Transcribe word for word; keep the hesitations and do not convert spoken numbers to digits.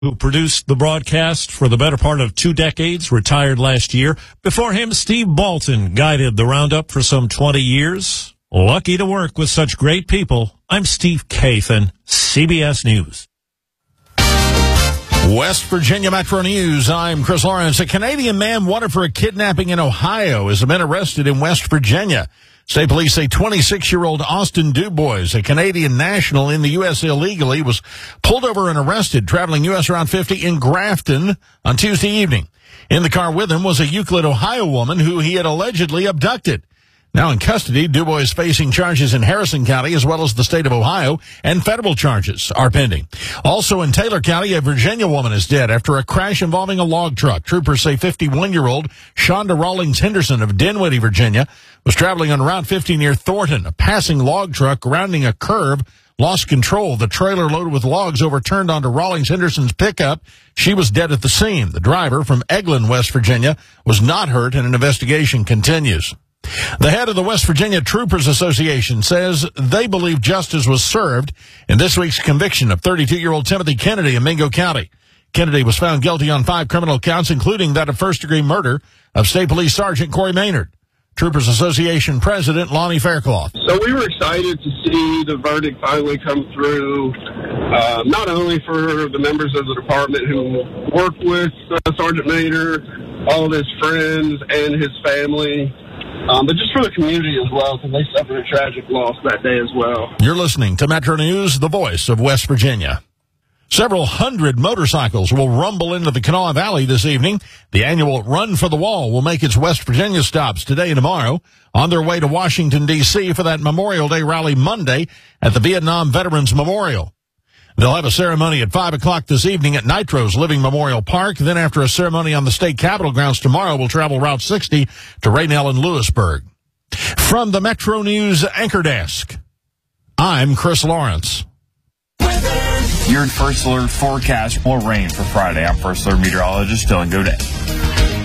who produced the broadcast for the better part of two decades, retired last year. Before him, Steve Bolton guided the roundup for some twenty years. Lucky to work with such great people. I'm Steve Kathan, C B S News. West Virginia Metro News. I'm Chris Lawrence. A Canadian man wanted for a kidnapping in Ohio has been arrested in West Virginia. State police say twenty-six-year-old Austin Dubois, a Canadian national in the U S illegally, was pulled over and arrested traveling U S Route fifty in Grafton on Tuesday evening. In the car with him was a Euclid, Ohio woman who he had allegedly abducted. Now in custody, Dubois is facing charges in Harrison County as well as the state of Ohio, and federal charges are pending. Also in Taylor County, a Virginia woman is dead after a crash involving a log truck. Troopers say fifty-one-year-old Shonda Rawlings Henderson of Dinwiddie, Virginia, was traveling on Route fifty near Thornton. A passing log truck rounding a curve lost control. The trailer loaded with logs overturned onto Rawlings Henderson's pickup. She was dead at the scene. The driver from Eglin, West Virginia, was not hurt, and an investigation continues. The head of the West Virginia Troopers Association says they believe justice was served in this week's conviction of thirty-two-year-old Timothy Kennedy in Mingo County. Kennedy was found guilty on five criminal counts, including that of first-degree murder of State Police Sergeant Corey Maynard. Troopers Association President Lonnie Faircloth. So we were excited to see the verdict finally come through, uh, not only for the members of the department who worked with uh, Sergeant Maynard, all of his friends and his family, Um, but just for the community as well, because they suffered a tragic loss that day as well. You're listening to Metro News, the voice of West Virginia. Several hundred motorcycles will rumble into the Kanawha Valley this evening. The annual Run for the Wall will make its West Virginia stops today and tomorrow on their way to Washington, D C for that Memorial Day rally Monday at the Vietnam Veterans Memorial. They'll have a ceremony at five o'clock this evening at Nitro's Living Memorial Park. Then after a ceremony on the state capitol grounds tomorrow, we'll travel Route sixty to Raynell and Lewisburg. From the Metro News Anchor Desk, I'm Chris Lawrence. Your First Alert forecast, more rain for Friday. I'm First Alert meteorologist Dylan Godet.